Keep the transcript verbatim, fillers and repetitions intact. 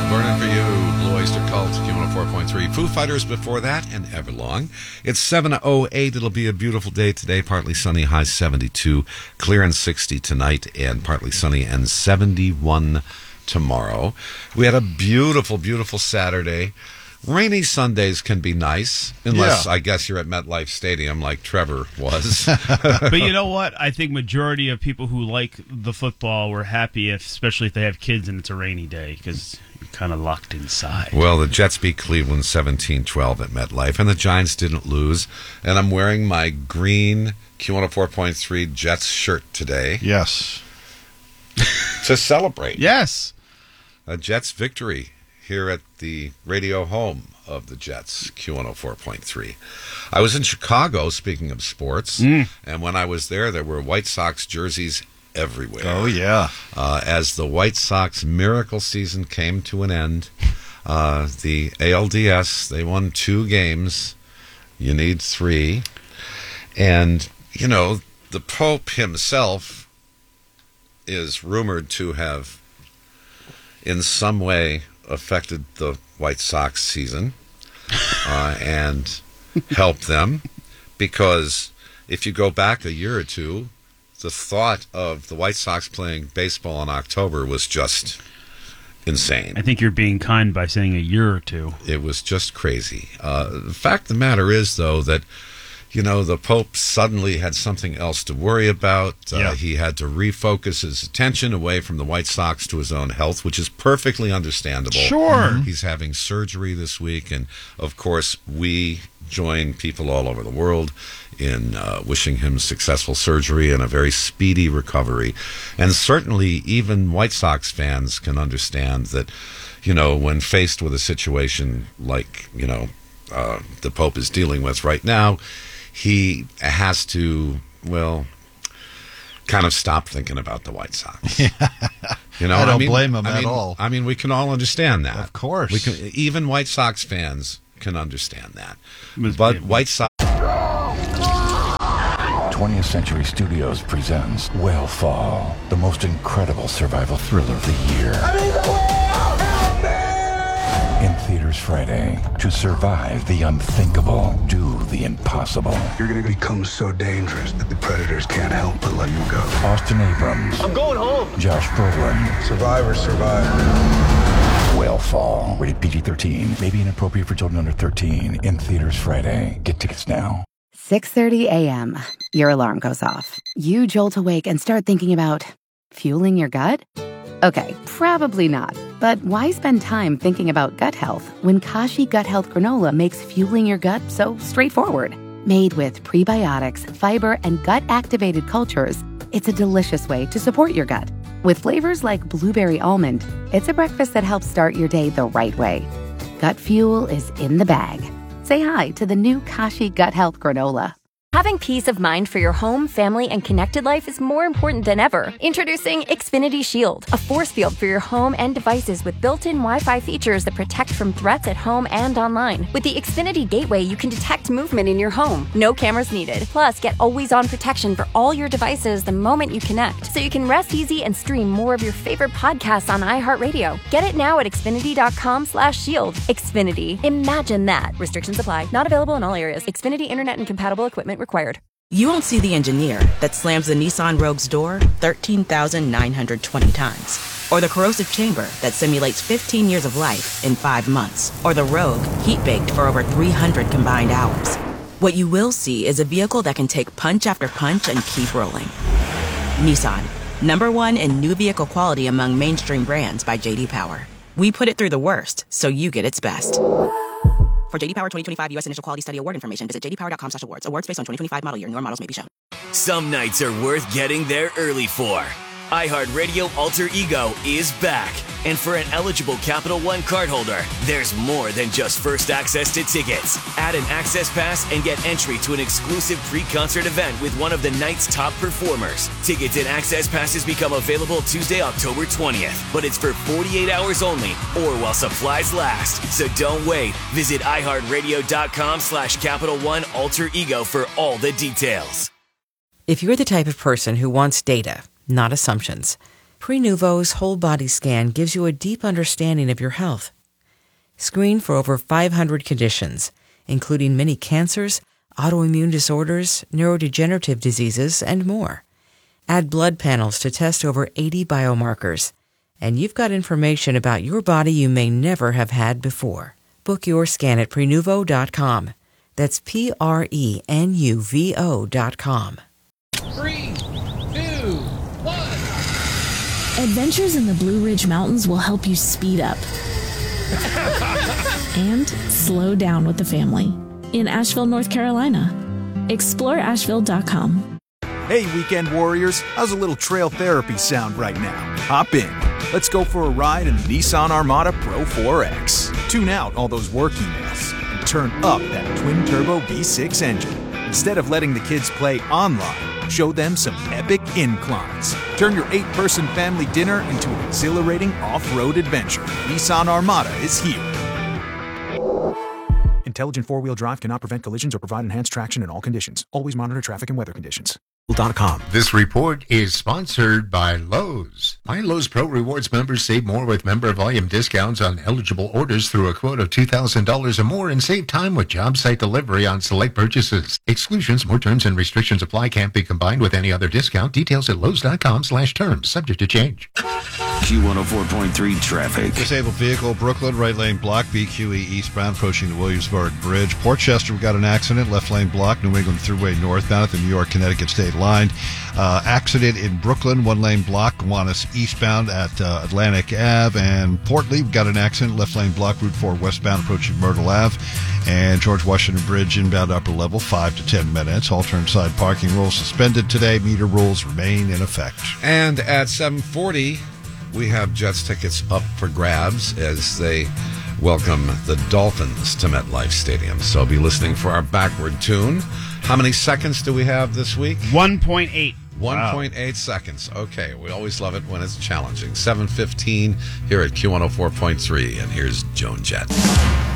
Burning for You, Blue Oyster Cult, Q one oh four point three. Foo Fighters before that, and Everlong. It's seven oh eight. It'll be a beautiful day today. Partly sunny, high seventy-two. Clear and sixty tonight, and partly sunny and seventy-one tomorrow. We had a beautiful, beautiful Saturday. Rainy Sundays can be nice, unless, yeah. I guess, you're at MetLife Stadium like Trevor was. But you know what? I think majority of people who like the football were happy, if, especially if they have kids and it's a rainy day, because you're kind of locked inside. Well, the Jets beat Cleveland seventeen twelve at MetLife, and the Giants didn't lose. And I'm wearing my green Q one oh four point three Jets shirt today. Yes. To celebrate. Yes. A Jets victory here at the radio home of the Jets, Q one oh four point three. I was in Chicago, speaking of sports, mm. and when I was there, there were White Sox jerseys everywhere. Oh, yeah. Uh, as the White Sox miracle season came to an end, uh, the A L D S, they won two games. You need three. And, you know, the Pope himself is rumored to have, in some way, affected the White Sox season uh, and helped them, because if you go back a year or two, the thought of the White Sox playing baseball in October was just insane. I think you're being kind by saying a year or two. It was just crazy. Uh, the fact of the matter is, though, that you know, the Pope suddenly had something else to worry about. Uh, yeah. He had to refocus his attention away from the White Sox to his own health, which is perfectly understandable. Sure. Mm-hmm. He's having surgery this week, and, of course, we join people all over the world in uh, wishing him successful surgery and a very speedy recovery. And certainly even White Sox fans can understand that, you know, when faced with a situation like, you know, uh, the Pope is dealing with right now, he has to, well, kind of stop thinking about the White Sox. Yeah. You know, I don't I mean, blame him I at mean, all. I mean, we can all understand that. Of course. We can, even White Sox fans can understand that. Must but White Sox... twentieth Century Studios presents Whale Fall, the most incredible survival thriller of the year. I'm in the whale! Help me! In theaters Friday. To survive the unthinkable, do the impossible. You're going to become so dangerous that the predators can't help but let you go. Austin Abrams. I'm going home. Josh Brolin. Survivor, survivor. Whale Fall. Rated P G thirteen. May be inappropriate for children under thirteen. In theaters Friday. Get tickets now. six thirty a.m. Your alarm goes off. You jolt awake and start thinking about fueling your gut? Okay, probably not. But why spend time thinking about gut health when Kashi Gut Health Granola makes fueling your gut so straightforward? Made with prebiotics, fiber, and gut-activated cultures, it's a delicious way to support your gut. With flavors like blueberry almond, it's a breakfast that helps start your day the right way. Gut fuel is in the bag. Say hi to the new Kashi Gut Health Granola. Having peace of mind for your home, family, and connected life is more important than ever. Introducing Xfinity Shield, a force field for your home and devices with built-in Wi-Fi features that protect from threats at home and online. With the Xfinity Gateway, you can detect movement in your home. No cameras needed. Plus, get always-on protection for all your devices the moment you connect, so you can rest easy and stream more of your favorite podcasts on iHeartRadio. Get it now at Xfinity.com slash shield. Xfinity. Imagine that. Restrictions apply. Not available in all areas. Xfinity Internet and compatible equipment required. You won't see the engineer that slams the Nissan Rogue's door thirteen thousand nine hundred twenty times. Or the corrosive chamber that simulates fifteen years of life in five months. Or the Rogue heat-baked for over three hundred combined hours. What you will see is a vehicle that can take punch after punch and keep rolling. Nissan, number one in new vehicle quality among mainstream brands by J D Power. We put it through the worst, so you get its best. For J D Power twenty twenty-five U S Initial Quality Study Award information, visit j d power dot com slash awards. Awards based on twenty twenty-five model year. Newer models may be shown. Some nights are worth getting there early for. iHeartRadio Alter Ego is back. And for an eligible Capital One cardholder, there's more than just first access to tickets. Add an access pass and get entry to an exclusive pre-concert event with one of the night's top performers. Tickets and access passes become available Tuesday, October twentieth. But it's for forty-eight hours only or while supplies last. So don't wait. Visit iHeartRadio.com slash Capital One Alter Ego for all the details. If you're the type of person who wants data, not assumptions, Prenuvo's whole body scan gives you a deep understanding of your health. Screen for over five hundred conditions, including many cancers, autoimmune disorders, neurodegenerative diseases, and more. Add blood panels to test over eighty biomarkers, and you've got information about your body you may never have had before. Book your scan at Prenuvo dot com. That's P R E N U V O dot com. Three, two, one. Adventures in the Blue Ridge Mountains will help you speed up and slow down with the family in Asheville, North Carolina. Explore Asheville dot com. Hey, weekend warriors, how's a little trail therapy sound right now? Hop in. Let's go for a ride in the Nissan Armada Pro four X. Tune out all those work emails and turn up that twin-turbo V six engine. Instead of letting the kids play online, show them some epic inclines. Turn your eight-person family dinner into an exhilarating off-road adventure. Nissan Armada is here. Intelligent four-wheel drive cannot prevent collisions or provide enhanced traction in all conditions. Always monitor traffic and weather conditions. .com. This report is sponsored by Lowe's. My Lowe's Pro Rewards members save more with member volume discounts on eligible orders through a quote of two thousand dollars or more and save time with job site delivery on select purchases. Exclusions, more terms and restrictions apply. Can't be combined with any other discount. Details at Lowe's.com slash terms. Subject to change. Q one oh four point three traffic. Disabled vehicle, Brooklyn, right lane block, B Q E eastbound, approaching the Williamsburg Bridge. Portchester, we got an accident, left lane block, New England Thruway northbound at the New York, Connecticut state line. Uh, accident in Brooklyn, one lane block, Gowanus eastbound at uh, Atlantic Ave. And Portly, we got an accident, left lane block, Route four westbound, approaching Myrtle Ave. And George Washington Bridge, inbound upper level, five to ten minutes. All turn side parking rules suspended today. Meter rules remain in effect. And at seven forty, we have Jets tickets up for grabs as they welcome the Dolphins to MetLife Stadium. So be listening for our backward tune. How many seconds do we have this week? one point eight. one point eight wow. seconds. Okay, we always love it when it's challenging. seven fifteen here at Q one oh four point three, and here's Joan Jett.